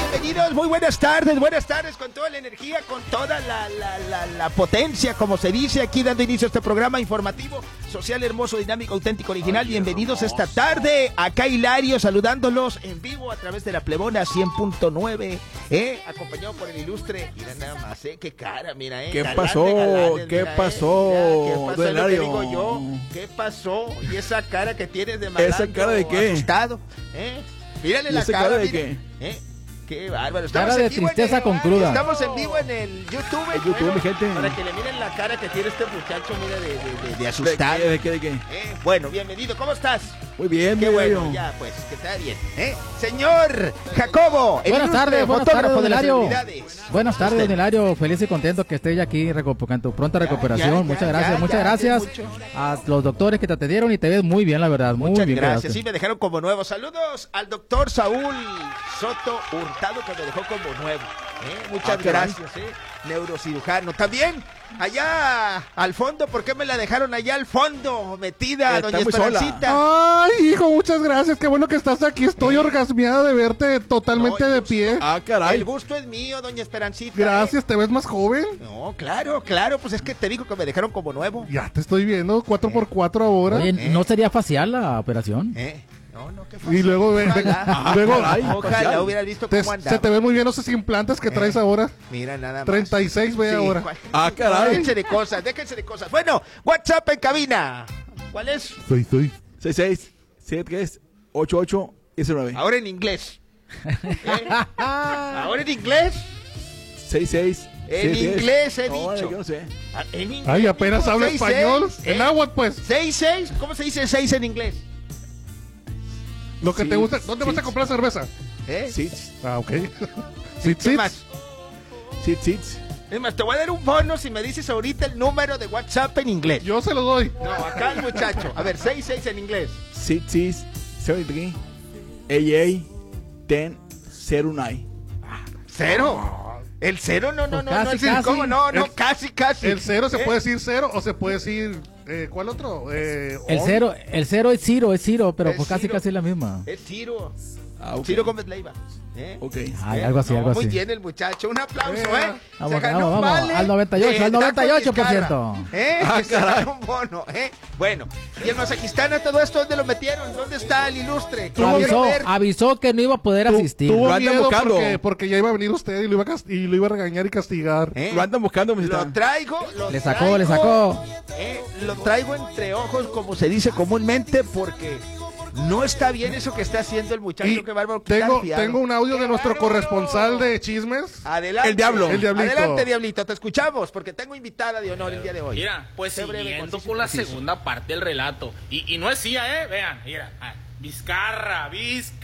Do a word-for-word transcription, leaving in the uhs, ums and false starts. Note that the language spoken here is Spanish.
Bienvenidos, muy buenas tardes, buenas tardes con toda la energía, con toda la, la, la, la potencia, como se dice, aquí dando inicio a este programa informativo, social, hermoso, dinámico, auténtico, original. Bienvenidos esta tarde, acá Hilario saludándolos en vivo a través de la Plebona cien punto nueve, eh, acompañado por el ilustre, mira nada más, eh, qué cara, mira, eh. ¿Qué galán pasó? de galanes, ¿Qué mira, pasó? Eh, mira, ¿qué pasó? Es lo que Hilario. digo yo, ¿qué pasó? Y esa cara que tienes de malandro, ¿Esa cara de qué? asustado, eh. Mírale ¿Y la esa cara, cara de mira, qué? eh. Qué bárbaro. Cara de en vivo en tristeza el- con cruda. Estamos en vivo en el YouTube. En YouTube, bueno, mi gente. Para que le miren la cara que tiene este muchacho, mira, de, de, de, de ¿De asustado. qué? ¿De qué? ¿De qué? Eh, bueno, bienvenido. ¿Cómo estás? Muy bien, Qué mi bueno, Hilario. ya, pues, que está bien. ¿Eh? Señor Jacobo, el Buenas ilustre tardes, buenas fotógrafo tardes, don de las Hilario. celebridades. Buenas tardes, Usted. don Hilario. Feliz y contento que esté ya aquí recu- en tu pronta Ya, recuperación. ya, ya, muchas ya, gracias, ya, muchas ya, gracias mucho. a los doctores que te atendieron y te ves muy bien, la verdad. Muy Muchas bien, gracias. quedaste. Sí, me dejaron como nuevo. Saludos al doctor Saúl Soto Hurtado, que me dejó como nuevo. ¿eh? Muchas Ah, caray. gracias, ¿eh? Neurocirujano. También, allá al fondo, ¿por qué me la dejaron allá al fondo? Metida, Está doña muy sola. Esperancita. Ay, hijo, muchas gracias. Qué bueno que estás aquí. Estoy orgasmeada de verte totalmente No, de el gusto- pie. Ah, El caray. gusto es mío, doña Esperancita. Gracias, te ves más joven. ¿eh? No, claro, claro, pues es que te digo que me dejaron como nuevo. Ya te estoy viendo, cuatro por cuatro ahora. Oye, ¿Eh? ¿no sería facial la operación? ¿Eh? No, no, qué Y luego, ve- ve- Ojalá. luego caray. Ojalá facial. hubieras visto te- cómo andaba. se te ven muy bien esos implantes que traes Eh. ahora. Mira, nada más. treinta y seis, ve Sí, ahora. cuál- Ah, caray. Déjense de cosas, déjense de cosas. Bueno, WhatsApp en cabina. ¿Cuál es? Soy, soy. seis seis siete tres ocho ocho nueve. Ahora en inglés. ¿Eh? Ahora en inglés. seis seis En inglés he No, dicho. yo no sé. Ah, En inglés. Ay, apenas dijo habla seis, español. seis, En ¿eh? agua, pues. seis seis, ¿cómo se dice seis en inglés? Lo que Sí, te gusta. ¿Dónde sí. vas a comprar cerveza? ¿Eh? Sits. Ah, ok. Sí, ¿Qué sí. más? Sits, sits. Es más, te voy a dar un bono si me dices ahorita el número de WhatsApp en inglés. Yo se lo doy. No, acá el muchacho. A ver, seis seis en inglés. Sits, sits. setenta y tres. A A. diez. cero nueve. ¿Cero? ¿El cero? No, no, Pues no, casi, no, es el casi. cómo, no, no, El- casi, casi. El cero se ¿Eh? puede decir cero o se puede decir. Eh, ¿Cuál otro? Eh, El on. cero, el cero es Ciro, es Ciro, pero Es pues casi Ciro. casi es la misma. Es Ciro. Ah, ok. Ciro Gómez Leiva. ¿Eh? Ok. Ay, ¿Eh? algo así, No, algo muy así. bien el muchacho. Un aplauso, Eh, ¿eh? vamos, Se ganó vamos, un vamos, vale al noventa y ocho, de al noventa y ocho por ciento. Taco Vizcarra, ¿eh? Ah, Que se caray. ganó un bono, ¿eh? Bueno, y el Mazaquistana, todo esto, ¿dónde lo metieron? ¿Dónde está el ilustre? Quiero Avisó, ver. avisó que no iba a poder Tu- asistir. Tuvo Lo andan miedo buscando. porque, porque ya iba a venir usted y lo iba a, cast- y lo iba a regañar y castigar. ¿Eh? Lo andan buscando, mi Lo está. traigo, lo Le sacó, traigo, le sacó. ¿eh? Lo traigo entre ojos, como se dice comúnmente, porque no está bien eso que está haciendo el muchacho. Y Qué bárbaro. qué tengo, tan fiado. tengo un audio ¡Qué de nuestro bárbaro! corresponsal de chismes. Adelante. El diablo. El diablito. Adelante, Diablito, te escuchamos, porque tengo invitada de honor el día de hoy. Mira, pues Sé breve, siguiendo conciso, con la preciso. segunda parte del relato. Y, y no es C I A, ¿eh? Vean, mira. ah, Vizcarra, Vizcarra.